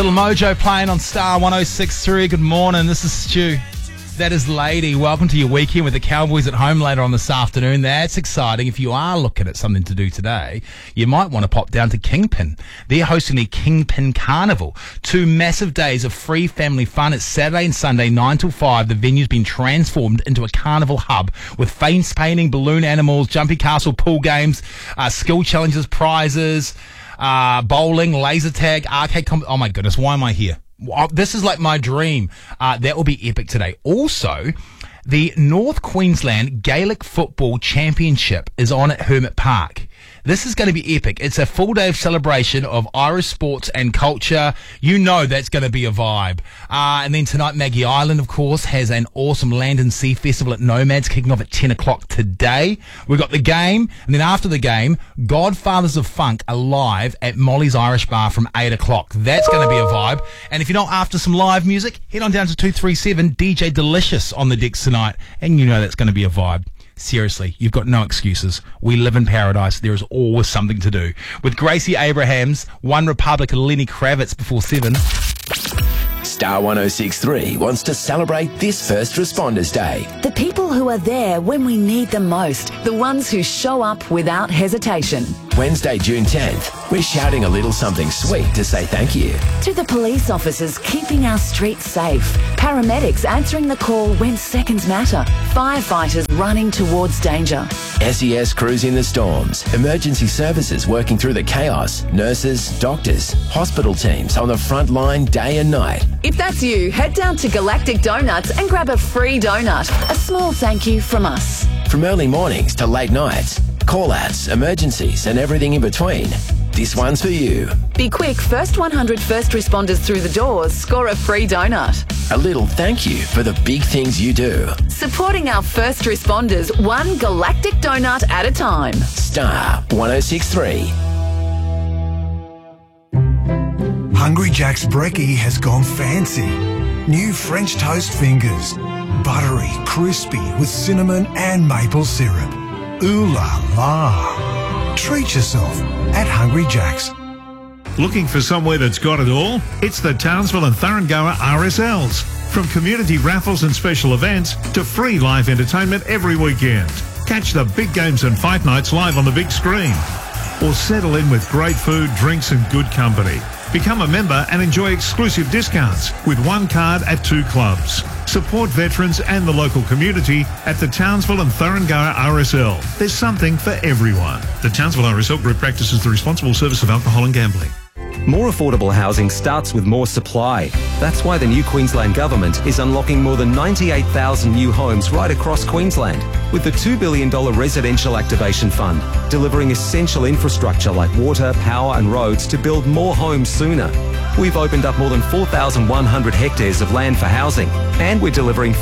Little Mojo playing on Star 106.3. Good morning, this is Stu. That is Lady. Welcome to your weekend with the Cowboys at home later on this afternoon. That's exciting. If you are looking at something to do today, you might want to pop down to Kingpin. They're hosting the Kingpin Carnival. 2 massive days of free family fun. It's Saturday and Sunday, 9 till 5. The venue's been transformed into a carnival hub with face painting, balloon animals, jumpy castle pool games, skill challenges, prizes, bowling, laser tag, arcade oh my goodness, why am I here? This is like my dream. That will be epic today. Also, the North Queensland Gaelic Football Championship is on at Hermit Park. This is going to be epic. It's a full day of celebration of Irish sports and culture. You know that's going to be a vibe. And then tonight, Maggie Island, of course, has an awesome land and sea festival at Nomads kicking off at 10 o'clock today. We've got the game. And then after the game, Godfathers of Funk are live at Molly's Irish Bar from 8 o'clock. That's going to be a vibe. And if you're not after some live music, head on down to 237 DJ Delicious on the decks tonight. And you know that's going to be a vibe. Seriously, you've got no excuses. We live in paradise. There is always something to do. With Gracie Abrahams, One Republic and Lenny Kravitz before 7. Star 106.3 wants to celebrate this First Responders Day. The people who are there when we need them most. The ones who show up without hesitation. Wednesday, June 10th, we're shouting a little something sweet to say thank you. To the police officers keeping our streets safe. Paramedics answering the call when seconds matter. Firefighters running towards danger. SES crews in the storms. Emergency services working through the chaos. Nurses, doctors, hospital teams on the front line day and night. If that's you, head down to Galactic Donuts and grab a free donut. A small thank you from us. From early mornings to late nights, call-outs, emergencies and everything in between. This one's for you. Be quick, first 100 first responders through the doors score a free donut. A little thank you for the big things you do. Supporting our first responders, one galactic donut at a time. Star 106.3. Hungry Jack's brekkie has gone fancy. New French toast fingers. Buttery, crispy with cinnamon and maple syrup. Ooh la la. Treat yourself at Hungry Jack's. Looking for somewhere that's got it all? It's the Townsville and Thuringowa RSLs. From community raffles and special events to free live entertainment every weekend. Catch the big games and fight nights live on the big screen. Or settle in with great food, drinks and good company. Become a member and enjoy exclusive discounts with one card at 2 clubs. Support veterans and the local community at the Townsville and Thuringowa RSL. There's something for everyone. The Townsville RSL Group practices the responsible service of alcohol and gambling. More affordable housing starts with more supply. That's why the new Queensland Government is unlocking more than 98,000 new homes right across Queensland with the $2 billion Residential Activation Fund, delivering essential infrastructure like water, power and roads to build more homes sooner. We've opened up more than 4,100 hectares of land for housing, and we're delivering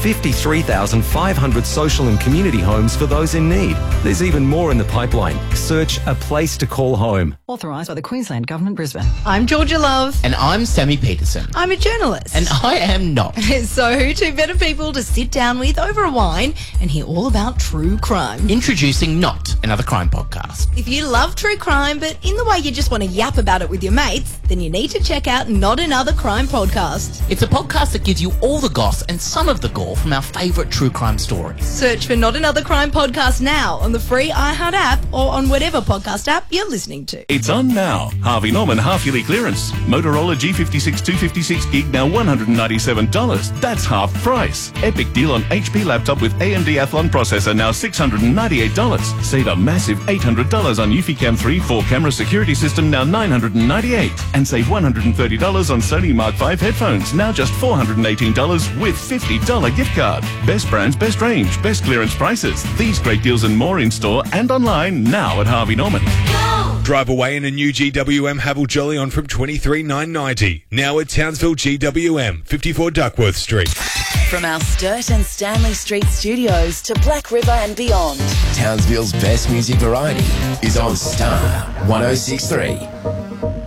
53,500 social and community homes for those in need. There's even more in the pipeline. Search A Place to Call Home. Authorised by the Queensland Government, Brisbane. I'm Georgia Love. And I'm Sammy Peterson. I'm a journalist. And I am not. So who two better people to sit down with over a wine and hear all about true crime? Introducing Not, another crime podcast. If you love true crime, but in the way you just want to yap about it with your mates, then you need to check out Not Another Crime Podcast. It's a podcast that gives you all the goss and some of the gore from our favourite true crime stories. Search for Not Another Crime Podcast now on the free iHeart app or on whatever podcast app you're listening to. It's on now. Harvey Norman half-yearly clearance. Motorola G56 256 gig now $197. That's half price. Epic deal on HP laptop with AMD Athlon processor now $698. Save a massive $800 on Eufy Cam 3 4-camera security system now $998. And save $130 on Sony Mark V headphones now just $418 with $50 gift card. Best brands, best range, best clearance prices. These great deals and more in store and online now at Harvey Norman. Drive away in a new GWM Haval Jolly on from $23,990. Now at Townsville GWM, 54 Duckworth Street. From our Sturt and Stanley Street studios to Black River and beyond. Townsville's best music variety is on Star 106.3.